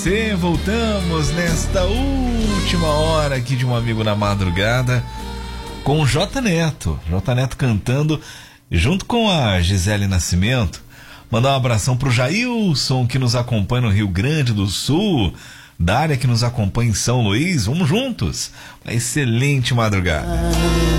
Voltamos nesta última hora aqui de Um Amigo na Madrugada com o J Neto. J Neto cantando junto com a Gisele Nascimento. Mandar um abração pro Jailson, que nos acompanha no Rio Grande do Sul. Dária, que nos acompanha em São Luís. Vamos juntos. Uma excelente madrugada.